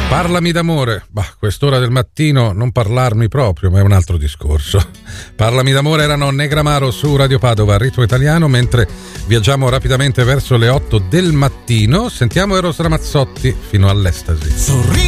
Parlami d'amore, quest'ora del mattino non parlarmi proprio, ma è un altro discorso. Parlami d'amore erano Negramaro su Radio Padova, ritmo italiano, mentre viaggiamo rapidamente verso le 8 del mattino. Sentiamo Eros Ramazzotti fino all'estasi.